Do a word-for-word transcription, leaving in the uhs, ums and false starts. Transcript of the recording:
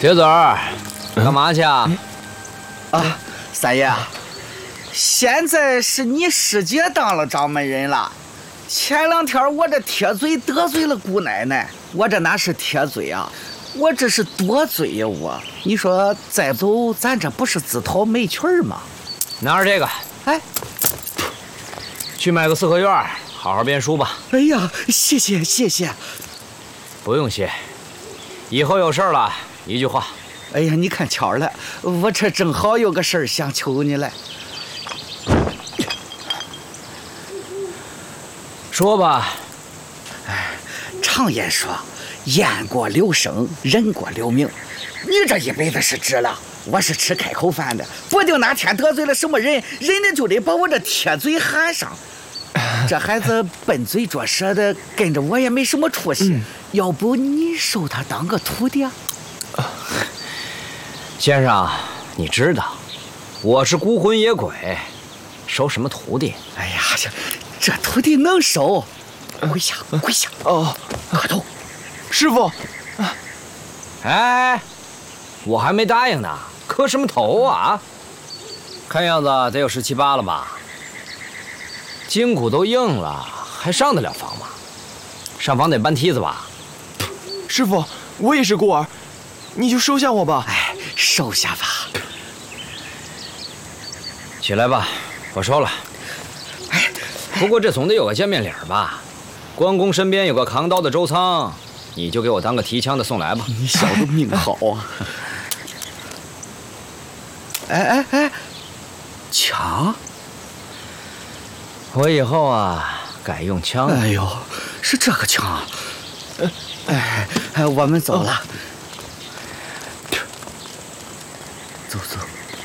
铁子儿，干嘛去啊？ 啊，三爷，现在是你师姐当了掌门人了。前两天我这铁嘴得罪了姑奶奶，我这哪是铁嘴啊，我这是多嘴呀！我，你说再走，咱这不是自讨没趣儿吗？ 拿着这个， 哎， 去买个四合院，好好编书吧。 哎呀，谢谢谢谢。 不用谢，以后有事儿了，一句话。 哎呀，你看巧了，我这正好有个事儿想求你来。 说吧。 哎，常言说，雁过留声，人过留名。你这一辈子是值了，我是吃开口饭的，不定哪天得罪了什么人，人家就得把我这铁嘴喊上。这孩子笨嘴拙舌的，跟着我也没什么出息。嗯、要不你收他当个徒弟啊？ 先生，你知道我是孤魂野鬼，收什么徒弟？ 哎呀，这这徒弟能收？跪下，跪下！ 哦， 磕头。 师傅。 哎，我还没答应呢，磕什么头啊？看样子得有十七八了吧？筋骨都硬了，还上得了房吗？上房得搬梯子吧？ 师傅，我也是孤儿，你就收下我吧。 哎，收下吧。 起来吧，我收了。 哎， 不过这总得有个见面礼吧？关公身边有个扛刀的周仓，你就给我当个提枪的送来吧。 你小子命好啊！哎哎哎，枪！ 我以后啊，改用枪。 哎呦，是这个枪。哎哎，我们走了。走走。